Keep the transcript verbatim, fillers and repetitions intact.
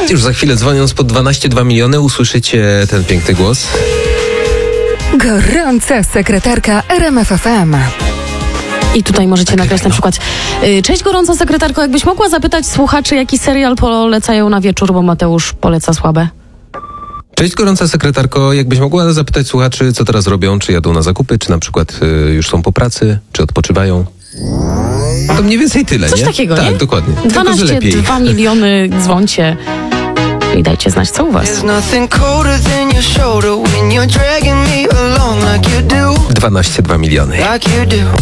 Już za chwilę, dzwoniąc pod dwanaście dwa miliony, usłyszycie ten piękny głos. Gorąca sekretarka R M F F M. I tutaj możecie nagrać na przykład: cześć gorąca sekretarko, jakbyś mogła zapytać słuchaczy, jaki serial polecają na wieczór, bo Mateusz poleca słabe. Cześć gorąca sekretarko, jakbyś mogła zapytać słuchaczy, co teraz robią, czy jadą na zakupy, czy na przykład y, już są po pracy, czy odpoczywają. To mniej więcej tyle, Coś nie? takiego, tak, nie? dokładnie. dwanaście dwa miliony, dzwońcie i dajcie znać, co u was. dwanaście dwa miliony. Like you do.